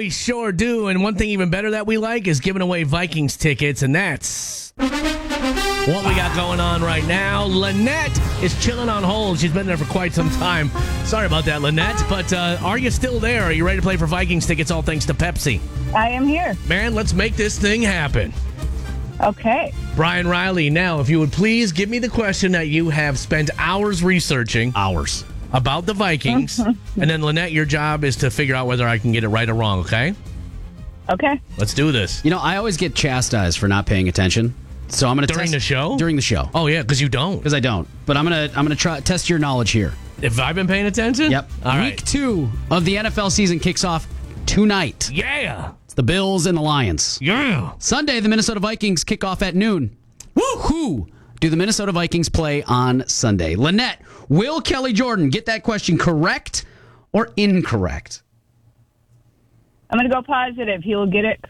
we sure do. And one thing even better that we like is giving away Vikings tickets, and that's what we got going on right now. Lynette is chilling on hold. She's been there for quite some time. Sorry about that, Lynette. But are you still there? Are you ready to play for Vikings tickets, all thanks to Pepsi? I am here. Man, let's make this thing happen. Okay. Brian Riley, now, if you would please give me the question that you have spent hours researching. Hours. About the Vikings. And then, Lynette, your job is to figure out whether I can get it right or wrong, okay? Okay. Let's do this. You know, I always get chastised for not paying attention. So I'm going to During the show? During the show. Oh, yeah, because you don't. Because I don't. But I'm gonna try test your knowledge here. Have I been paying attention? Yep. All right. Week 2 of the NFL season kicks off tonight. Yeah. It's the Bills and the Lions. Yeah. Sunday, the Minnesota Vikings kick off at noon. Woo! Who do the Minnesota Vikings play on Sunday? Lynette, will Kelly Jordan get that question correct or incorrect? I'm going to go positive. He will get it